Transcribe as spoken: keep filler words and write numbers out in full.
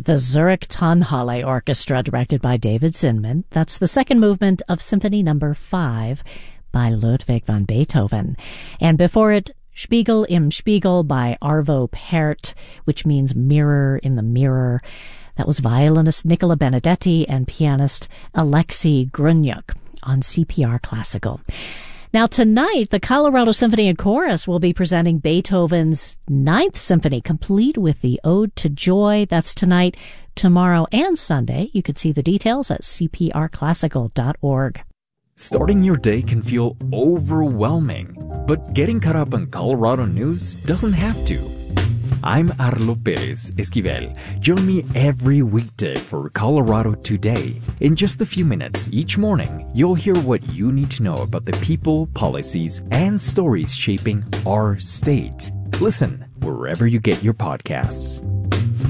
the Zurich Tonhalle Orchestra, directed by David Zinman. That's the second movement of Symphony Number five by Ludwig van Beethoven. And before it, Spiegel im Spiegel by Arvo Pärt, which means mirror in the mirror. That was violinist Nicola Benedetti and pianist Alexei Grunyuk on C P R Classical. Now tonight, the Colorado Symphony and Chorus will be presenting Beethoven's Ninth Symphony, complete with the Ode to Joy. That's tonight, tomorrow, and Sunday. You can see the details at c p r classical dot org. Starting your day can feel overwhelming, but getting caught up on Colorado news doesn't have to. I'm Arlo Perez Esquivel. Join me every weekday for Colorado Today. In just a few minutes each morning, you'll hear what you need to know about the people, policies, and stories shaping our state. Listen wherever you get your podcasts.